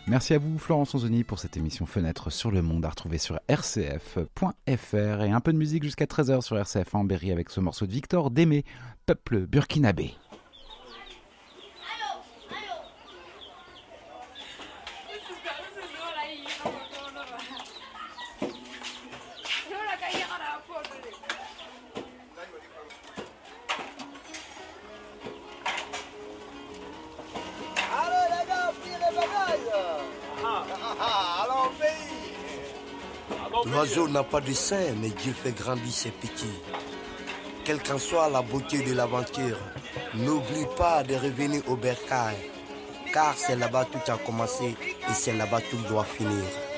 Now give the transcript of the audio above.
Merci à vous, Florence Anzoni, pour cette émission Fenêtre sur le monde à retrouver sur rcf.fr. Et un peu de musique jusqu'à 13h sur RCF en Berry avec ce morceau de Victor Démé, Peuple burkinabé. L'oiseau n'a pas de sein, mais Dieu fait grandir ses petits. Quelle qu'en soit la beauté de l'aventure, n'oublie pas de revenir au bercail, car c'est là-bas tout a commencé et c'est là-bas tout doit finir.